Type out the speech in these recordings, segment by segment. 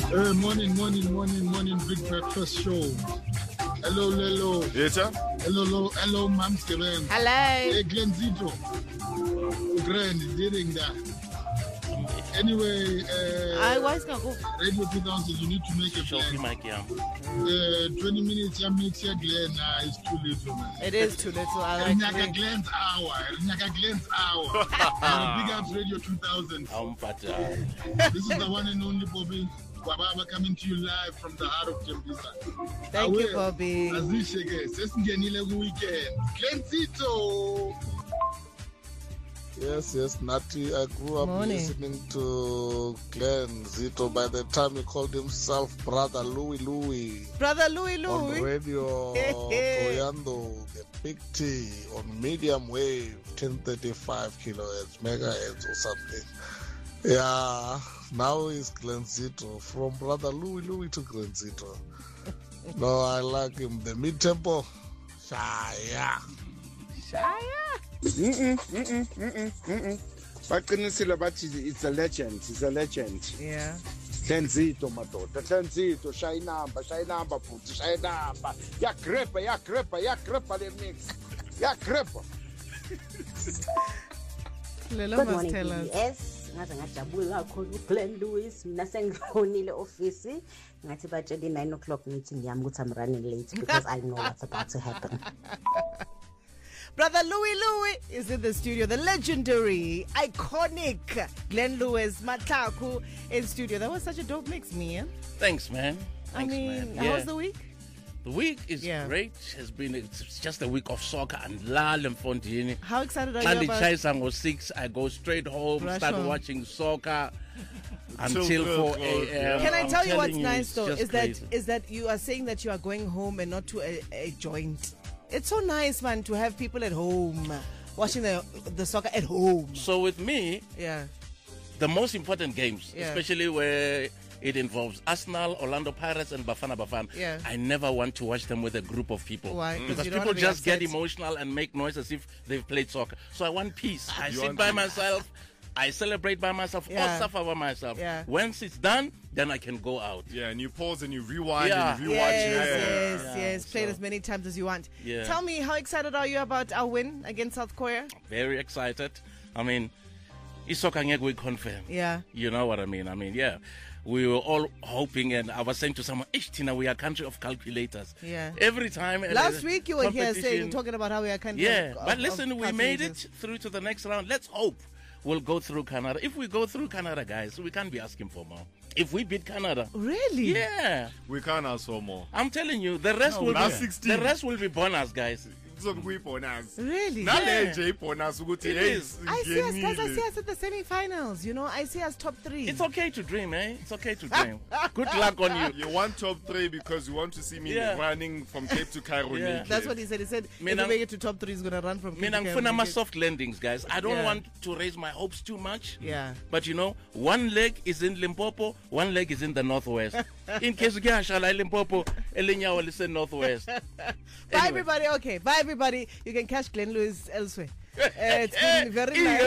Morning, big breakfast show. Hello. Yes, sir? Hello, Mams Kevin. Hello. Hey, Glenn Zito. Grand, doing that. Anyway, Radio 2000, you need to make a plan. 20 minutes, you make your Glenn, it's too little, man. It is too little. I like Glenn's hour. Big up Radio 2000. This is the one and only Bobby Wababa coming to you live from the heart of Tembisa. Thank you, Bobby. Azisheke, sesingenile weekend. Glenn Zito. Yes, Nati. I grew up listening to Glenn Zito. By the time he called himself Brother Louie. Brother Louie. On radio, Toyando, the Big T, on medium wave, 1035 kilohertz, megahertz or something. Yeah, now it's Glenn Zito. From Brother Louie to Glenn Zito. No, I like him. The mid-tempo, Shaya. Baqinisile bathi it's a legend. Yeah. Hlenzito madoda, Hlenzito shaya inamba futhi, shaya inamba. Ya greppa le mix. Ya greppa. Lelo must tell us. Yes, ngaze ngajabula kakhulu uGlenn Lewis. Mina sengifonile office ngathi batshele 9 o'clock meeting yami ukuthi I'm running late because I know what's about to happen. Brother Louie is in the studio. The legendary, iconic Glenn Lewis Matlaku in studio. That was such a dope mix, man. Thanks, man. How was the week? The week is great. It's just a week of soccer and Lal and Fontini. How excited are you about? Sango 6, I go straight home, start watching soccer until 4 a.m. Can I tell you what's nice though? Is that you are saying that you are going home and not to a joint. It's so nice, man, to have people at home watching the soccer at home. So with me, the most important games, especially where it involves Arsenal, Orlando Pirates, and Bafana. I never want to watch them with a group of people. Why? Because people just get emotional and make noise as if they've played soccer. So I want peace. I sit by myself. I celebrate by myself, or suffer by myself. Once it's done, then I can go out. Yeah, and you pause and you rewind and you rewatch. Yes. Play it as many times as you want. Tell me, how excited are you about our win against South Korea? Very excited. I mean, Isokangek we confirm. Yeah. You know what I mean? We were all hoping, and I was saying to someone, Tina, we are a country of calculators. Yeah. Every time. Last week you were here talking about how we are a country of but listen, we made it through to the next round. Let's hope we'll go through Canada. If we go through Canada, guys, we can't be asking for more. If we beat Canada. Really? Yeah. We can't ask for more. I'm telling you, the rest will be bonus, guys. Really? It is. I see us at the semi-finals. I see us top 3. It's okay to dream, It's okay to dream. Good luck on you. You want top 3 because you want to see me running from Cape to Cairo. That's what he said. He said if we make it to top 3, he's going to run from Cape to Cairo. Soft landings, guys. I don't want to raise my hopes too much. Yeah. But one leg is in Limpopo, one leg is in the northwest. In case you get Limpopo, Elinyawa is in northwest. Bye, everybody. Okay. Bye, everybody. You can catch Glenn Lewis elsewhere. It's been very nice.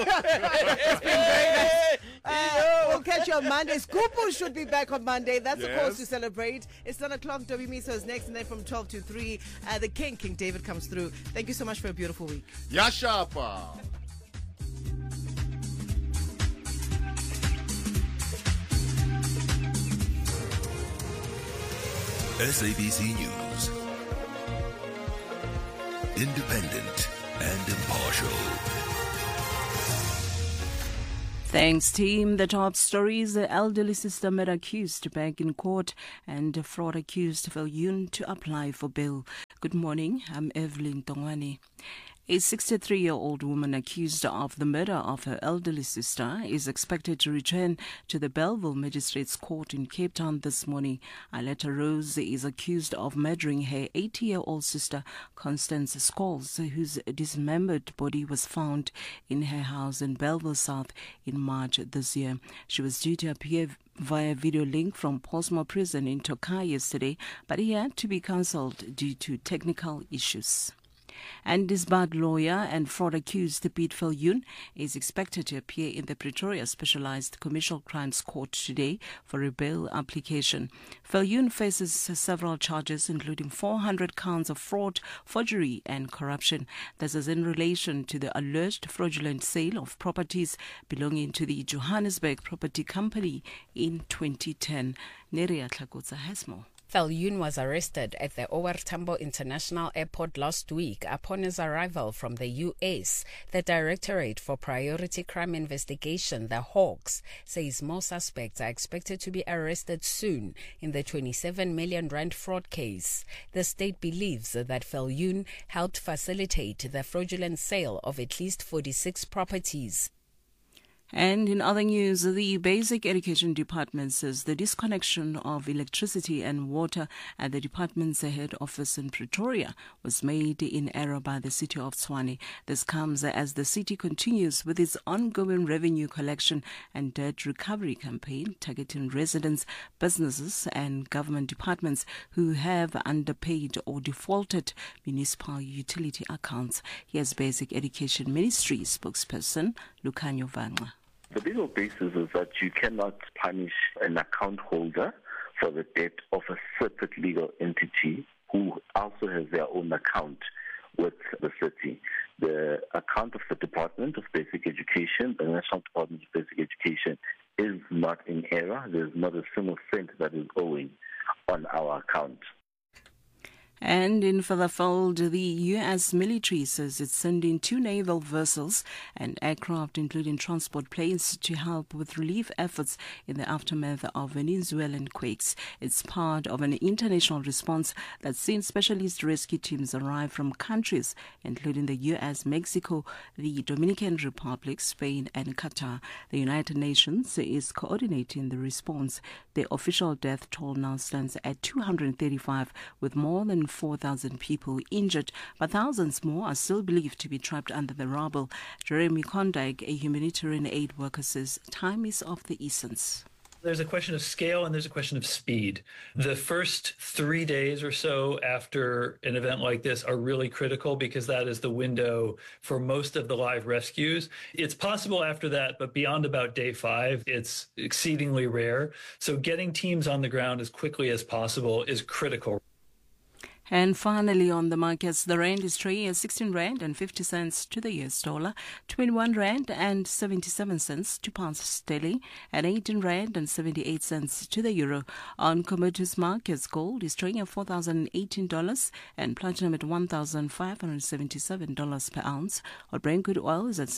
It's been very nice. We'll catch you on Monday. Skupu should be back on Monday. That's the cause to celebrate. It's 9 o'clock. WMISO is next, and then from 12 to 3, the King David comes through. Thank you so much for a beautiful week. Yashapa. SABC News. Independent and impartial. Thanks, team. The top stories: the elderly sister met accused back in court, and fraud accused Viljoen to apply for bail. Good morning. I'm Evelyn Tongwane. A 63-year-old woman accused of the murder of her elderly sister is expected to return to the Bellville Magistrates Court in Cape Town this morning. Aletta Rose is accused of murdering her 80-year-old sister, Constance Scholes, whose dismembered body was found in her house in Bellville South in March this year. She was due to appear via video link from Portsmouth Prison in Tokai yesterday, but he had to be cancelled due to technical issues. And disbarred lawyer and fraud accused Piet Viljoen is expected to appear in the Pretoria Specialized Commercial Crimes Court today for a bail application. Viljoen faces several charges, including 400 counts of fraud, forgery and corruption. This is in relation to the alleged fraudulent sale of properties belonging to the Johannesburg Property Company in 2010. Neria Tlakotsa has more. Viljoen was arrested at the OR Tambo International Airport last week upon his arrival from the US. The Directorate for Priority Crime Investigation, the Hawks, says more suspects are expected to be arrested soon in the 27 million rand fraud case. The state believes that Viljoen helped facilitate the fraudulent sale of at least 46 properties. And in other news, the Basic Education Department says the disconnection of electricity and water at the department's head office in Pretoria was made in error by the city of Tshwane. This comes as the city continues with its ongoing revenue collection and debt recovery campaign targeting residents, businesses and government departments who have underpaid or defaulted municipal utility accounts. Here's Basic Education Ministry spokesperson Lucanio Vanqa. The legal basis is that you cannot punish an account holder for the debt of a separate legal entity who also has their own account with the city. The account of the Department of Basic Education, the National Department of Basic Education, is not in error. There is not a single cent that is owing on our account. And in further fold, the U.S. military says it's sending 2 naval vessels and aircraft, including transport planes, to help with relief efforts in the aftermath of Venezuelan quakes. It's part of an international response that's seen specialist rescue teams arrive from countries including the U.S., Mexico, the Dominican Republic, Spain, and Qatar. The United Nations is coordinating the response. The official death toll now stands at 235, with more than 4,000 people injured, but thousands more are still believed to be trapped under the rubble. Jeremy Kondike, a humanitarian aid worker, says time is of the essence. There's a question of scale and there's a question of speed. The first 3 days or so after an event like this are really critical because that is the window for most of the live rescues. It's possible after that, but beyond about day 5, it's exceedingly rare. So getting teams on the ground as quickly as possible is critical. And finally, on the markets, the rand is trading at 16 rand and 50 cents to the US dollar, 21 rand and 77 cents to pounds sterling, and 18 rand and 78 cents to the euro. On commodities markets, gold is trading at $4,018 and platinum at $1,577 per ounce. Or Brent crude oil is at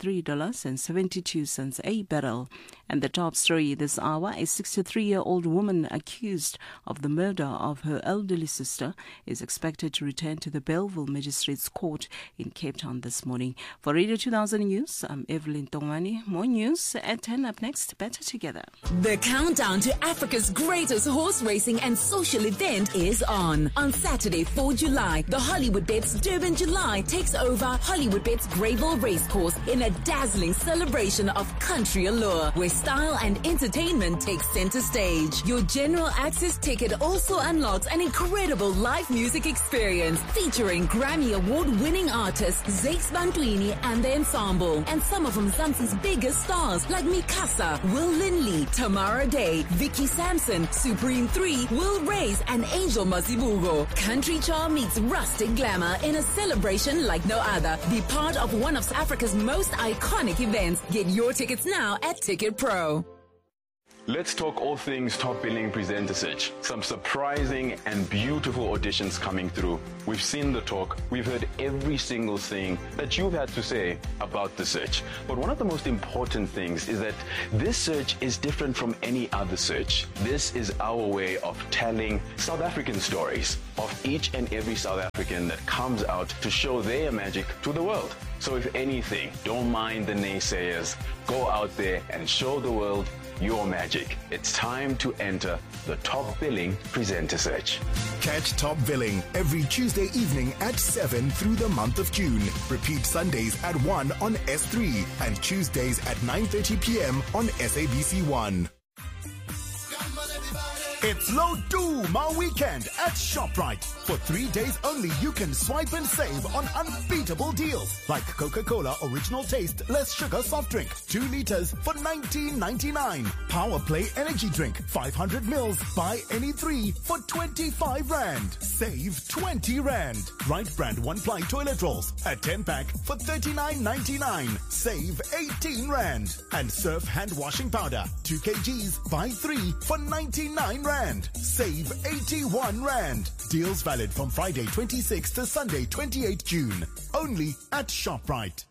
$73.72 a barrel. And the top story this hour: a 63-year-old woman accused of the murder of her elderly sister is expected to return to the Bellville Magistrates Court in Cape Town this morning. For Radio 2000 News, I'm Evelyn Tongwani. More news at 10 up next. Better together. The countdown to Africa's greatest horse racing and social event is on. On Saturday, 4 July, the Hollywood Bets Durban July takes over Hollywood Bets Greyville Racecourse in a dazzling celebration of country allure, where style and entertainment take center stage. Your general access ticket also unlocks an incredible live music experience featuring Grammy Award-winning artists Zakes Bantwini and the ensemble, and some of Mzansi's biggest stars like Mikasa, Will Linley, Tamara Day, Vicky Sampson, Supreme 3, Will Reyes, and Angel Masibugo. Country charm meets rustic glamour in a celebration like no other. Be part of one of Africa's most iconic events. Get your tickets now at Ticket Pro. Let's talk all things Top Billing Presenter Search. Some surprising and beautiful auditions coming through. We've seen the talk. We've heard every single thing that you've had to say about the search. But one of the most important things is that this search is different from any other search. This is our way of telling South African stories of each and every South African that comes out to show their magic to the world. So if anything, don't mind the naysayers. Go out there and show the world your magic. It's time to enter the Top Billing Presenter Search. Catch Top Billing every Tuesday evening at 7 through the month of June. Repeat Sundays at 1 on S3 and Tuesdays at 9:30 p.m. on SABC1. It's Low Duma weekend at ShopRite. For 3 days only, you can swipe and save on unbeatable deals like Coca-Cola Original Taste Less Sugar Soft Drink, 2 liters for $19.99. Power Play Energy Drink, 500 mils, buy any 3 for 25 Rand. Save 20 Rand. Right Brand 1-ply toilet rolls, a 10-pack for $39.99. Save 18 Rand. And Surf hand washing powder, 2 kgs, buy 3 for 99 Rand. Save 81 Rand. Deals valid from Friday 26th to Sunday 28 June. Only at ShopRite.